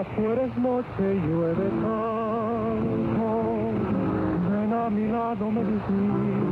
afuera es noche y llueve tanto, ven a mi lado, me dices.